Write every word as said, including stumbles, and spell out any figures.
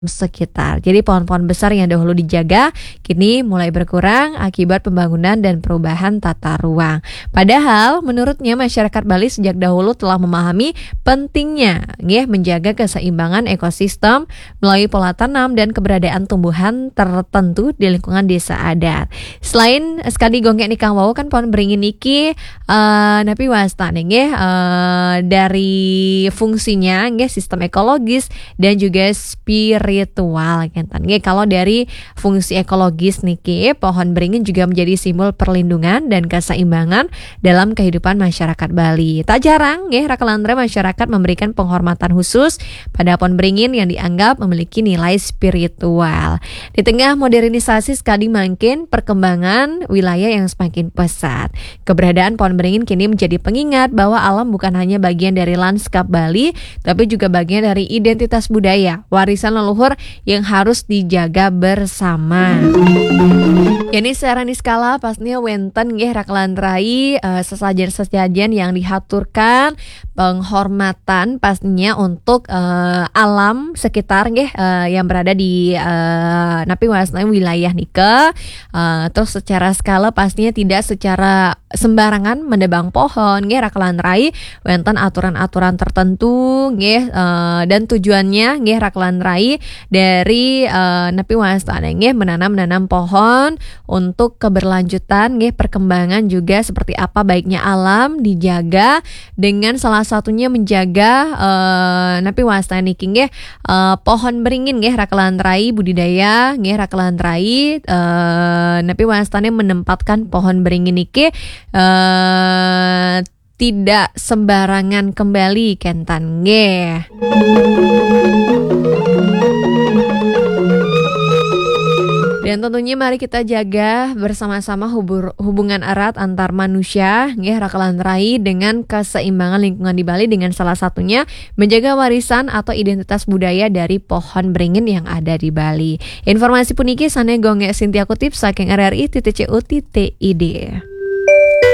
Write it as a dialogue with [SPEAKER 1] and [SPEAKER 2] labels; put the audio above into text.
[SPEAKER 1] sekitar. Jadi pohon-pohon besar yang dahulu dijaga kini mulai berkurang akibat pembangunan dan perubahan tata ruang. Padahal menurutnya masyarakat Bali sejak dahulu telah memahami pentingnya ya, menjaga keseimbangan ekosistem melalui pola tanam dan keberadaan tumbuhan tertentu di lingkungan desa adat. Selain sekali gonggek ni Kang Wau kan pohon beringin iki uh, napi wasta nih ya, uh, dari fungsinya ya, sistem ekologis dan juga spiritual kan. Kalau dari fungsi ekologis nih, pohon beringin juga menjadi simbol perlindungan dan keseimbangan dalam kehidupan masyarakat Bali. Tak jarang ya, Rakalandra masyarakat memberikan penghormatan khusus pada pohon beringin yang dianggap memiliki nilai spiritual. Di tengah modernisasi sekali makin perkembangan wilayah yang semakin pesat, keberadaan pohon beringin kini menjadi pengingat bahwa alam bukan hanya bagian dari lanskap Bali, tapi juga bagian dari identitas budaya, warisan leluhur yang harus dijaga bersama. Yani secara niskala pasnya wenten nggih Rakalandrai uh, sesajen-sesajen yang dihaturkan penghormatan pastinya untuk uh, alam sekitar nggih uh, yang berada di uh, napi wasna wilayah nika. Uh, terus secara skala pastinya tidak secara sembarangan mendebang pohon nggih Rakalandrai wenten aturan-aturan tertentu nggih uh, dan tujuannya nggih Rakalandrai dari uh, napi wasna nggih menanam-nanam pohon untuk keberlanjutan nggih perkembangan juga seperti apa baiknya alam dijaga dengan salah satunya menjaga uh, napi wasna niki nggih uh, pohon beringin nggih Rakalandrai budidaya nggih Rakalandrai uh, napi wasna menempatkan pohon beringin niki uh, tidak sembarangan kembali kentan nggih. Dan tentunya mari kita jaga bersama-sama hubur, hubungan erat antar manusia nggih Rakalandrai dengan keseimbangan lingkungan di Bali dengan salah satunya menjaga warisan atau identitas budaya dari pohon beringin yang ada di Bali. Informasi puniki sane gonge Sintia kutip saking R R I titik C U titik I D.